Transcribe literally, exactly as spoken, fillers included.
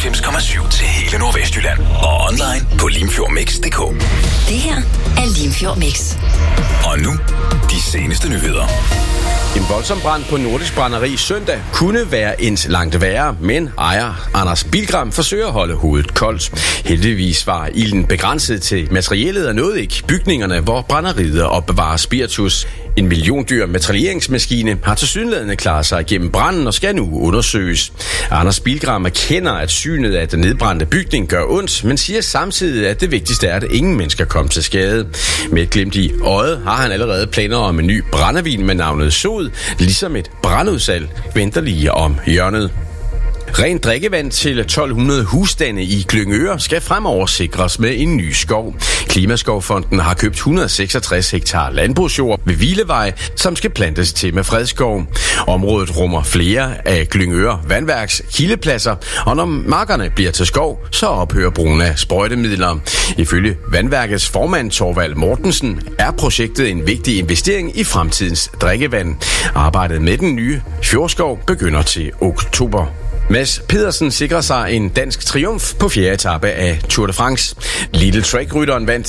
nioghalvfems komma syv til hele Nordvestjylland. Og online på limfjordmix punktum d k. Det her er Limfjord Mix. Og nu, de seneste nyheder. En voldsom brand på Nordisk Brænderi søndag kunne være ens langt værre, men ejer Anders Bilgram forsøger at holde hovedet koldt. Heldigvis var ilden begrænset til materiellet og nåede ikke bygningerne, hvor brænderiet opbevarer spiritus. En milliondyr metralleringsmaskine har tilsyneladende klaret sig igennem branden og skal nu undersøges. Anders Bilgram erkender, at synet af den nedbrændte bygning gør ondt, men siger samtidig, at det vigtigste er, at ingen mennesker kom til skade. Med et glimt i øjet har han allerede planer om en ny brændevin med navnet Sod, ligesom et brandudsalg venter lige om hjørnet. Rent drikkevand til tolv hundrede husstande i Glyngøre skal fremover sikres med en ny skov. Klimaskovfonden har købt et hundrede og seksogtres hektar landbrugsjord ved Hvilevej, som skal plantes til med fredskov. Området rummer flere af Glyngøre vandværks kildepladser, og når markerne bliver til skov, så ophører brugen af sprøjtemidler. Ifølge vandværkets formand Thorvald Mortensen er projektet en vigtig investering i fremtidens drikkevand. Arbejdet med den nye fjordskov begynder til oktober. Mads Pedersen sikrer sig en dansk triumf på fjerde etape af Tour de France. Little Track-rytteren vandt